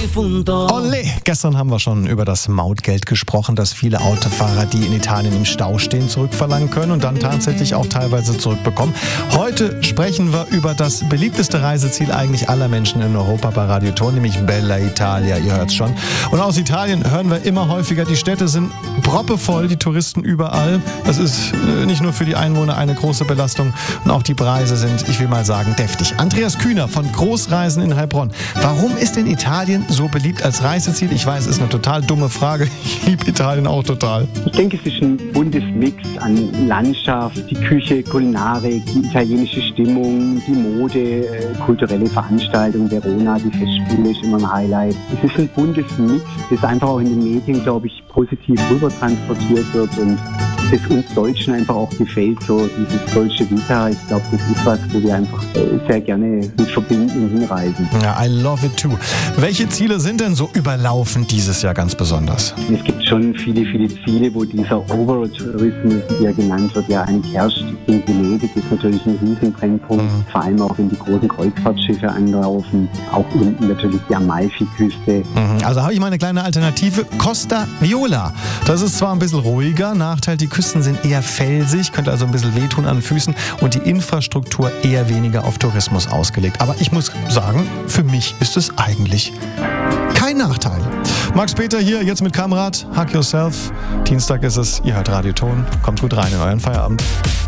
difunto. Olé! Gestern haben wir schon über das Mautgeld gesprochen, das viele Autofahrer, die in Italien im Stau stehen, zurückverlangen können und dann tatsächlich auch teilweise zurückbekommen. Heute sprechen wir über das beliebteste Reiseziel eigentlich aller Menschen in Europa bei Radio Ton, nämlich Bella Italia, ihr hört's schon. Und aus Italien hören wir immer häufiger, die Städte sind proppevoll, die Touristen überall. Das ist nicht nur für die Einwohner eine große Belastung und auch die Preise sind, ich will mal sagen, deftig. Andreas Kühner von Großreisen in Heilbronn. Warum ist denn Italien so beliebt als Reiseziel? Ich weiß, es ist eine total dumme Frage. Ich liebe Italien auch total. Ich denke, es ist ein buntes Mix an Landschaft, die Küche, Kulinarik, die italienische Stimmung, die Mode, kulturelle Veranstaltungen, Verona, die Festspiele ist immer ein Highlight. Es ist ein buntes Mix, das einfach auch in den Medien, glaube ich, positiv rüber transportiert wird und das uns Deutschen einfach auch gefällt, so dieses Dolce Vita. Ich glaube, das ist was, wo wir einfach sehr gerne mit verbinden und hinreisen. Ja, I love it too. Welche Ziele sind denn so überlaufen dieses Jahr ganz besonders? Es gibt schon viele Ziele, wo dieser Overall-Tourismus, wie er genannt wird, ja eigentlich herrscht. In Venedig ist natürlich ein Riesenbrennpunkt, vor allem auch wenn die großen Kreuzfahrtschiffe anlaufen, auch unten natürlich die Amalfi-Küste. Also habe ich mal eine kleine Alternative. Costa Viola. Das ist zwar ein bisschen ruhiger, Nachteil, die Küsten sind eher felsig, könnte also ein bisschen wehtun an den Füßen und die Infrastruktur eher weniger auf Tourismus ausgelegt. Aber ich muss sagen, für mich ist es eigentlich kein Nachteil. Max Peter hier, jetzt mit Kamerad, Hug Yourself. Dienstag ist es, ihr hört Radio Ton. Kommt gut rein in euren Feierabend.